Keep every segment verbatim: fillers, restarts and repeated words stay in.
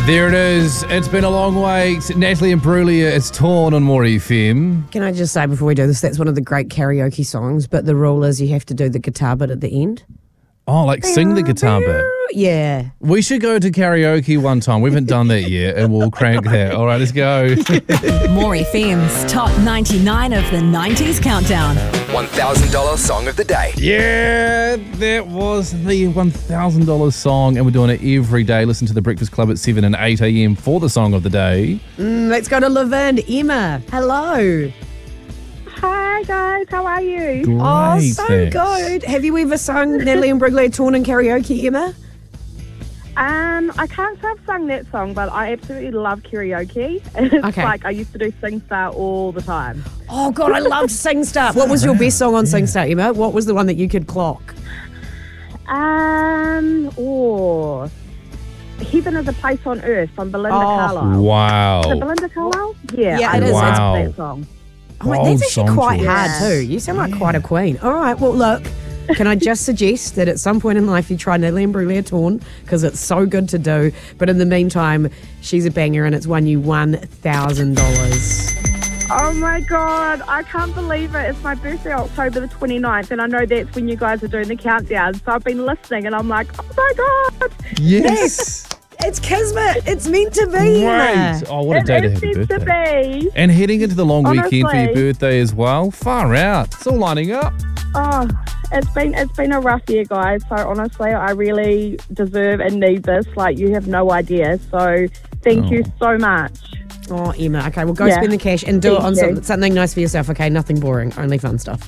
There it is. It's been a long wait. Natalie Imbruglia is torn on More F M. Can I just say before we do this, that's one of the great karaoke songs, but the rule is you have to do the guitar bit at the end. Oh, like sing the guitar bit. Yeah. We should go to karaoke one time. We haven't done that yet, and we'll crank that. All right, let's go. More F M's Top ninety-nine of the nineties Countdown. one thousand dollars Song of the Day. Yeah, that was the one thousand dollars song, and we're doing it every day. Listen to The Breakfast Club at seven and eight a.m. for the Song of the Day. Mm, let's go to Laverne. Emma, hello. Hi guys, how are you? Great, Oh, so thanks. good. Have you ever sung Natalie Imbruglia Torn in karaoke, Emma? Um, I can't say I've sung that song, but I absolutely love karaoke. It's Okay. like I used to do SingStar all the time. Oh, God, I loved SingStar. What was your best song on SingStar, Emma? What was the one that you could clock? Um, or Heaven is a Place on Earth from Belinda Oh. Carlisle. Is it Wow. Belinda Carlisle? Yeah, Yeah, I it is. love Wow. that song. Oh, wait, Old that's actually song quite choice. hard too. You sound like quite a queen. All right, well, look, can I just suggest that at some point in life you try Natalie Imbruglia Torn because it's so good to do. But in the meantime, she's a banger and it's won you one thousand dollars. Oh my God, I can't believe it. It's my birthday, October the twenty-ninth, and I know that's when you guys are doing the countdown. So I've been listening and I'm like, oh my God. Yes. It's kismet. It's meant to be. Emma. Great. Oh, what a It day to is have a meant to birthday. be. And heading into the long weekend for your Honestly. birthday as well. Far out. It's all lining up. Oh, it's been it's been a rough year, guys. So honestly, I really deserve and need this. Like, you have no idea. So thank you so much. Oh, Emma. Okay, well, go Yeah. spend the cash and do Thank it on you. some, something nice for yourself, okay? Nothing boring, only fun stuff.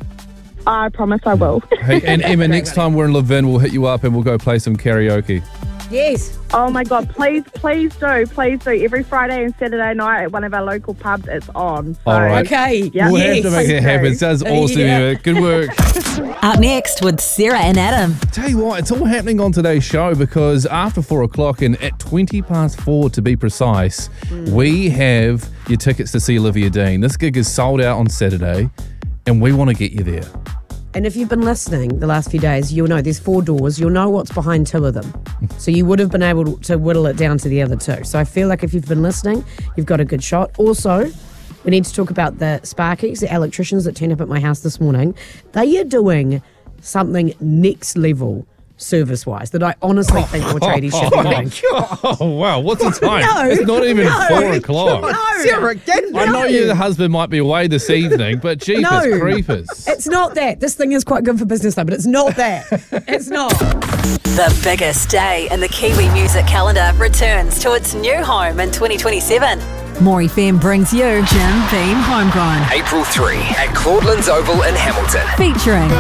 I promise I will. Hey, and Emma, next time we're in Laverne, we'll hit you up and we'll go play some karaoke. Yes. Oh my God, please, please do, please do. Every Friday and Saturday night at one of our local pubs, it's on. So, All right. Okay. Yeah. We'll yes. have to make it Please happen. do. Sounds Uh, awesome, yeah. Emma. Good work. Up next with Sarah and Adam. Tell you what, it's all happening on today's show because after four o'clock and at twenty past four to be precise, we have your tickets to see Olivia Dean. This gig is sold out on Saturday and we want to get you there. And if you've been listening the last few days, you'll know there's four doors. You'll know what's behind two of them. So you would have been able to whittle it down to the other two. So I feel like if you've been listening, you've got a good shot. Also, we need to talk about the Sparkies, the electricians that turned up at my house this morning. They are doing something next level service-wise that I honestly think more tradies should be doing. Oh, wow. What's the time? No, it's not even no, four o'clock. No, Sarah, get I know your husband might be away this evening, but jeepers No. creepers. It's not that. This thing is quite good for business though, but it's not that. It's not. The biggest day in the Kiwi music calendar returns to its new home in twenty twenty-seven. More F M brings you Jim Beam Homegrown, April third at Claudelands Oval in Hamilton. featuring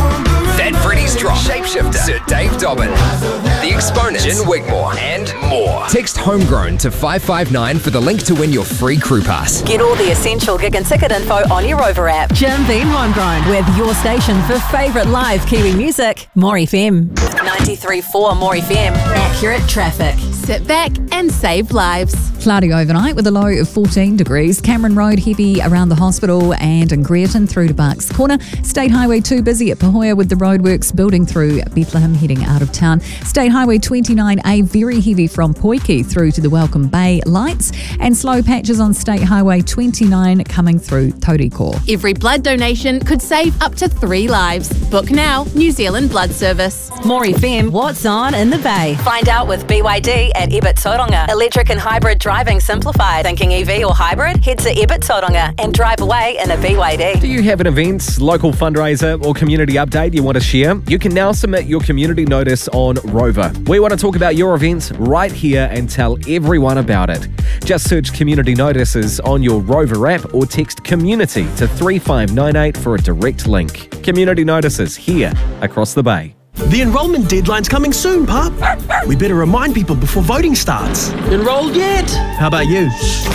That Freddy's Drop, Shapeshifter, Sir Dave Dobbin, The Exponents, Jen Wigmore, and more. Text Homegrown to five five nine for the link to win your free crew pass. Get all the essential gig and ticket info on your Rover app. Jim Beam Homegrown, with your station for favourite live Kiwi music, More F M. ninety-three point four More F M. Accurate traffic. Sit back and save lives. Cloudy overnight with a low of fourteen degrees. Cameron Road heavy around the hospital and in Greerton through to Barks Corner. State Highway two busy at Pahoja with the roadworks building through Bethlehem heading out of town. State Highway twenty-nine A very heavy from Poiki through to the Welcome Bay lights, and slow patches on State Highway twenty-nine coming through Tauriko. Every blood donation could save up to three lives. Book now, New Zealand Blood Service. More F M, what's on in the Bay? Find out with B Y D at Ebert Tauranga. Electric and hybrid driving simplified. Thinking E V or hybrid? Head to Ebert Tauranga and drive away in a B Y D. Do you have an event, local fundraiser, or community update you want to share? You can now submit your community notice on Rover. We want to talk about your event right here and tell everyone about it. Just search community notices on your Rover app or text community to three five nine eight for a direct link. Community notices here across the Bay. The enrolment deadline's coming soon, pup. We better remind people before voting starts. Enrolled yet? How about you?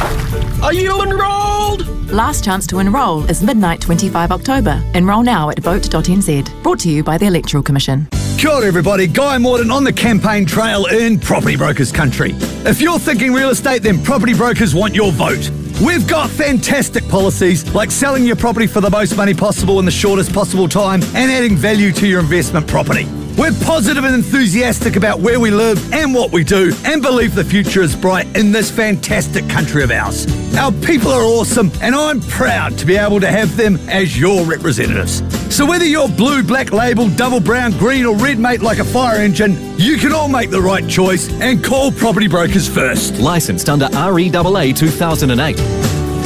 Are you enrolled? Last chance to enrol is midnight twenty-five October. Enrol now at vote dot n z. Brought to you by the Electoral Commission. Kia ora everybody, Guy Morton on the campaign trail in Property Brokers country. If you're thinking real estate, then Property Brokers want your vote. We've got fantastic policies like selling your property for the most money possible in the shortest possible time and adding value to your investment property. We're positive and enthusiastic about where we live and what we do, and believe the future is bright in this fantastic country of ours. Our people are awesome, and I'm proud to be able to have them as your representatives. So whether you're blue, black label, double brown, green or red mate like a fire engine, you can all make the right choice and call Property Brokers first. Licensed under R E A A two thousand eight.